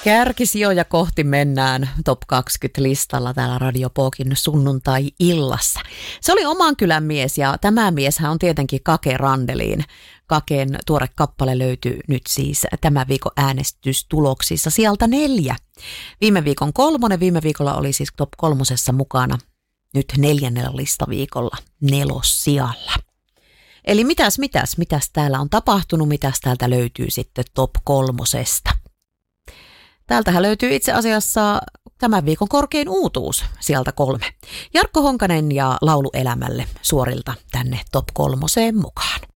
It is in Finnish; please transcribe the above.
Kärkisijoja kohti mennään Top 20 listalla täällä Radio Pokin sunnuntai-illassa. Se oli oman kylän mies ja tämä mieshän on tietenkin Kake Randeliin. Kaken tuore kappale löytyy nyt siis tämän viikon äänestystuloksissa sieltä 4. Viime viikon 3, viime viikolla oli siis Top 3 mukana. Nyt 4. listaviikolla 4. sijalla. Eli mitäs täällä on tapahtunut, mitäs täältä löytyy sitten Top 3. Täältähän löytyy itse asiassa tämän viikon korkein uutuus sieltä 3. Jarkko Honkanen ja Laulu elämälle suorilta tänne Top 3 mukaan.